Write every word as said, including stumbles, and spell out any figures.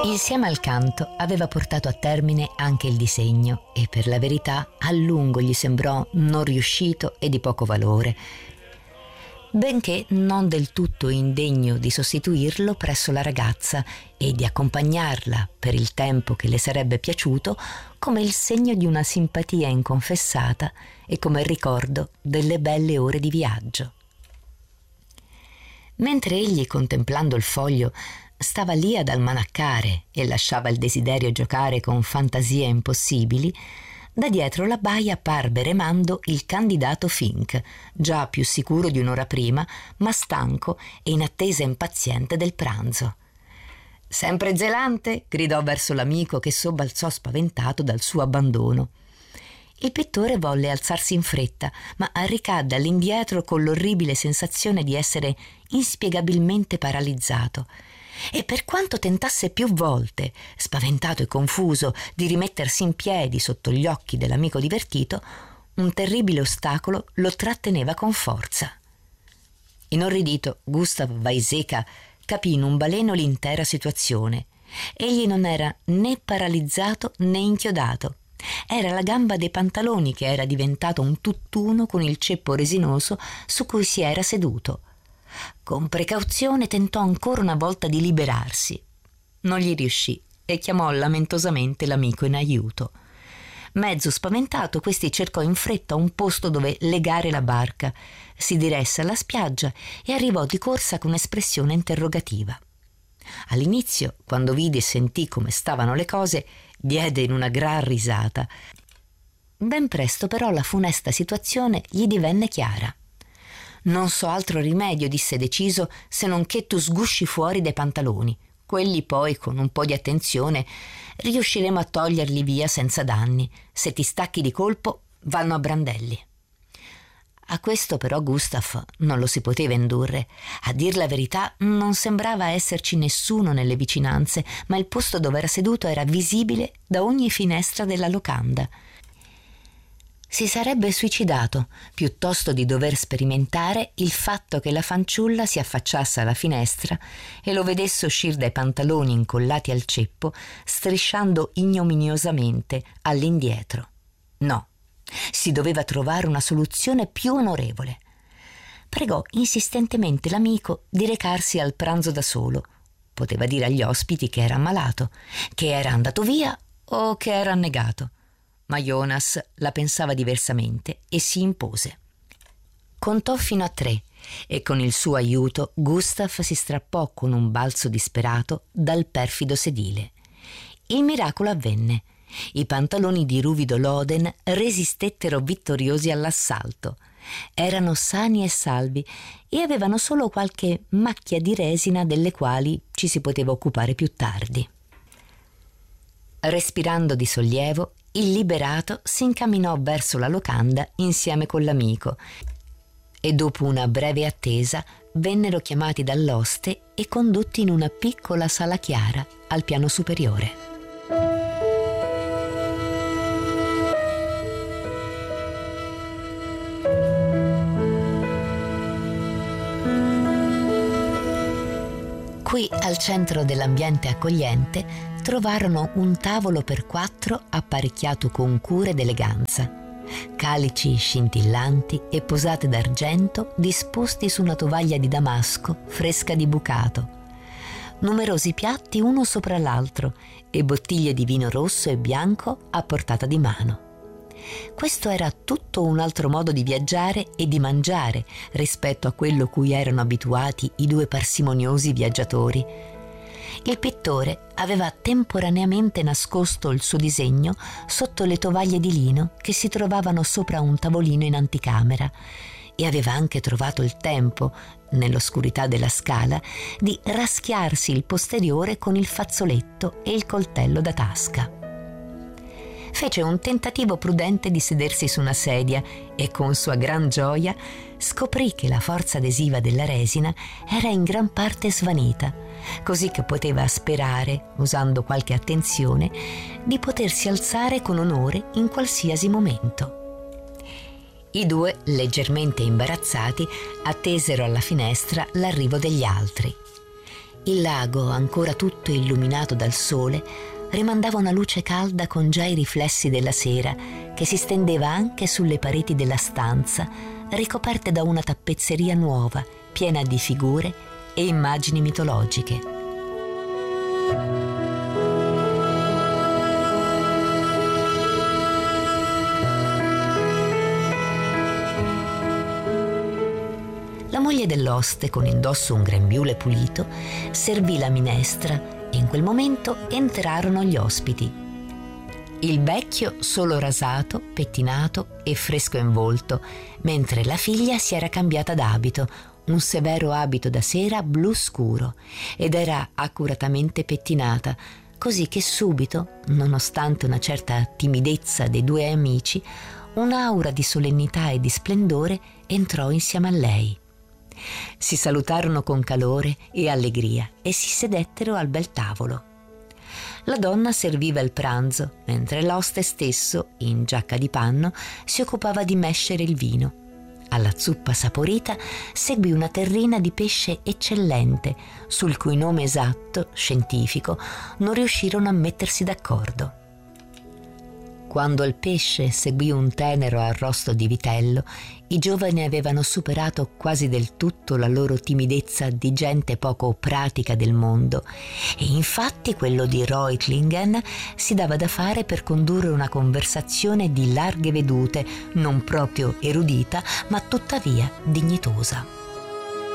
Insieme al canto aveva portato a termine anche il disegno e per la verità a lungo gli sembrò non riuscito e di poco valore, benché non del tutto indegno di sostituirlo presso la ragazza e di accompagnarla per il tempo che le sarebbe piaciuto come il segno di una simpatia inconfessata e come il ricordo delle belle ore di viaggio. Mentre egli, contemplando il foglio, stava lì ad almanaccare e lasciava il desiderio giocare con fantasie impossibili, da dietro la baia apparve remando il candidato Fink, già più sicuro di un'ora prima, ma stanco e in attesa impaziente del pranzo. «Sempre zelante?» gridò verso l'amico che sobbalzò spaventato dal suo abbandono. Il pittore volle alzarsi in fretta, ma ricadde all'indietro con l'orribile sensazione di essere inspiegabilmente paralizzato. E per quanto tentasse più volte, spaventato e confuso, di rimettersi in piedi sotto gli occhi dell'amico divertito, un terribile ostacolo lo tratteneva con forza. Inorridito, Gustav Weizsäcker capì in un baleno l'intera situazione. Egli non era né paralizzato né inchiodato. Era la gamba dei pantaloni che era diventato un tutt'uno con il ceppo resinoso su cui si era seduto. Con precauzione tentò ancora una volta di liberarsi. Non gli riuscì e chiamò lamentosamente l'amico in aiuto. Mezzo spaventato, questi cercò in fretta un posto dove legare la barca, si diresse alla spiaggia e arrivò di corsa con espressione interrogativa. All'inizio, quando vide e sentì come stavano le cose, diede in una gran risata. Ben presto però la funesta situazione gli divenne chiara. «Non so altro rimedio», disse deciso, «se non che tu sgusci fuori dai pantaloni. Quelli poi, con un po' di attenzione, riusciremo a toglierli via senza danni. Se ti stacchi di colpo, vanno a brandelli». A questo però Gustav non lo si poteva indurre. A dir la verità, non sembrava esserci nessuno nelle vicinanze, ma il posto dove era seduto era visibile da ogni finestra della locanda. Si sarebbe suicidato piuttosto di dover sperimentare il fatto che la fanciulla si affacciasse alla finestra e lo vedesse uscire dai pantaloni incollati al ceppo, strisciando ignominiosamente all'indietro. No, si doveva trovare una soluzione più onorevole. Pregò insistentemente l'amico di recarsi al pranzo da solo. Poteva dire agli ospiti che era ammalato, che era andato via o che era annegato. Ma Jonas la pensava diversamente e si impose. Contò fino a tre e con il suo aiuto Gustav si strappò con un balzo disperato dal perfido sedile. Il miracolo avvenne. I pantaloni di ruvido loden resistettero vittoriosi all'assalto. Erano sani e salvi e avevano solo qualche macchia di resina delle quali ci si poteva occupare più tardi. Respirando di sollievo, il liberato si incamminò verso la locanda insieme con l'amico e dopo una breve attesa vennero chiamati dall'oste e condotti in una piccola sala chiara al piano superiore. Qui, al centro dell'ambiente accogliente, trovarono un tavolo per quattro apparecchiato con cura ed eleganza, calici scintillanti e posate d'argento disposti su una tovaglia di damasco fresca di bucato, numerosi piatti uno sopra l'altro e bottiglie di vino rosso e bianco a portata di mano. Questo era tutto un altro modo di viaggiare e di mangiare rispetto a quello cui erano abituati i due parsimoniosi viaggiatori. Il pittore aveva temporaneamente nascosto il suo disegno sotto le tovaglie di lino che si trovavano sopra un tavolino in anticamera e aveva anche trovato il tempo, nell'oscurità della scala, di raschiarsi il posteriore con il fazzoletto e il coltello da tasca. Fece un tentativo prudente di sedersi su una sedia e con sua gran gioia scoprì che la forza adesiva della resina era in gran parte svanita, così che poteva sperare, usando qualche attenzione, di potersi alzare con onore in qualsiasi momento. I due, leggermente imbarazzati, attesero alla finestra l'arrivo degli altri. Il lago, ancora tutto illuminato dal sole, rimandava una luce calda con già i riflessi della sera che si stendeva anche sulle pareti della stanza, ricoperte da una tappezzeria nuova, piena di figure e immagini mitologiche. La moglie dell'oste, con indosso un grembiule pulito, servì la minestra e in quel momento entrarono gli ospiti. Il vecchio solo rasato, pettinato e fresco in volto, mentre la figlia si era cambiata d'abito, un severo abito da sera blu scuro, ed era accuratamente pettinata, così che subito, nonostante una certa timidezza dei due amici, un'aura di solennità e di splendore entrò insieme a lei. Si salutarono con calore e allegria e si sedettero al bel tavolo. La donna serviva il pranzo, mentre l'oste stesso, in giacca di panno, si occupava di mescere il vino. Alla zuppa saporita seguì una terrina di pesce eccellente, sul cui nome esatto, scientifico, non riuscirono a mettersi d'accordo. Quando al pesce seguì un tenero arrosto di vitello, i giovani avevano superato quasi del tutto la loro timidezza di gente poco pratica del mondo, e infatti quello di Reutlingen si dava da fare per condurre una conversazione di larghe vedute, non proprio erudita, ma tuttavia dignitosa.